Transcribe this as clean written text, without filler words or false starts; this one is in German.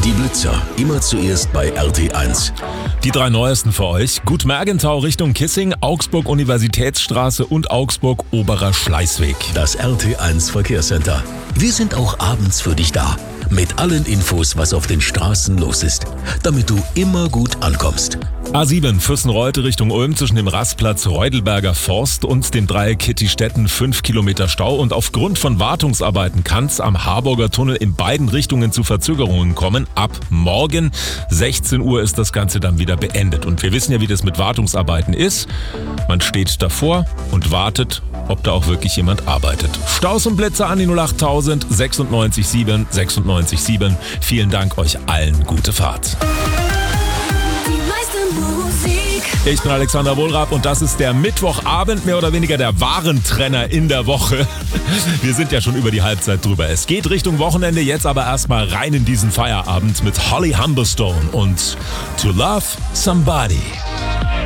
Die Blitzer, immer zuerst bei RT1. Die 3 neuesten für euch. Gut Mergentau Richtung Kissing, Augsburg Universitätsstraße und Augsburg Oberer Schleißweg. Das RT1 Verkehrscenter. Wir sind auch abends für dich da. Mit allen Infos, was auf den Straßen los ist. Damit du immer gut ankommst. A7 Fürstenreuth Richtung Ulm zwischen dem Rastplatz Reudelberger Forst und dem Dreieck Kittistetten 5 Kilometer Stau. Und aufgrund von Wartungsarbeiten kann es am Harburger Tunnel in beiden Richtungen zu Verzögerungen kommen. Ab morgen 16 Uhr ist das Ganze dann wieder beendet. Und wir wissen ja, wie das mit Wartungsarbeiten ist. Man steht davor und wartet, ob da auch wirklich jemand arbeitet. Staus und Blitzer an die 08000 96 7 96 7. Vielen Dank euch allen. Gute Fahrt. Ich bin Alexander Wohlrab und das ist der Mittwochabend, mehr oder weniger der Warentrenner in der Woche. Wir sind ja schon über die Halbzeit drüber. Es geht Richtung Wochenende, jetzt aber erstmal rein in diesen Feierabend mit Holly Humberstone und To Love Somebody.